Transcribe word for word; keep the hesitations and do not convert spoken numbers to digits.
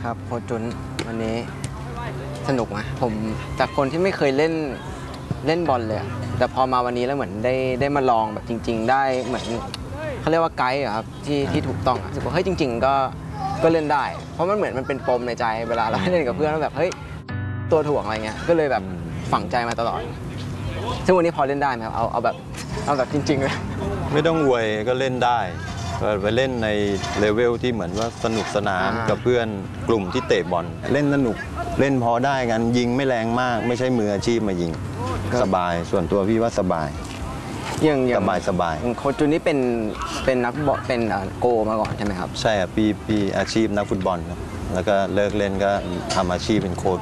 ครับโค้ชจุนวันนี้สนุกไหมผมจากคนที่ไม่เคยเล่นเล่นบอลเลยแต่พอมาวันนี้แล้วเหมือนได้ได้มาลองแบบจริงๆได้เหมือนเขาเรียกว่าไกด์ครับที่ที่ถูกต้องรู้สึกว่าเฮ้ยจริงๆก็ก็เล่นได้เพราะมันเหมือนมันเป็นปมในใจเวลาเราเล่นกับเพื่อนแล้วแบบเฮ้ยตัวถ่วงอะไรเงี้ยก็เลยแบบฝังใจมาตลอดซึ่งวันนี้พอเล่นได้ไหมครับเอาเอาแบบเอาแบบจริงๆเลยไม่ต้องอวยก็เล่นได้ไปเล่นในเลเวลที่เหมือนว่าสนุกสนานกับเพื่อนกลุ่มที่เตะบอลเล่นสนุกเล่นพอได้กันยิงไม่แรงมากไม่ใช่มืออาชีพมายิงสบายส่วนตัวพี่ว่าสบายอย่างสบายสบายโค้ชจุนนี่เป็นเป็นนักบอลเป็นโกมาก่อนใช่ไหมครับใช่ครับพี่พี่อาชีพนักฟุตบอลครับแล้วก็เลิกเล่นก็ทำอาชีพเป็นโค้ช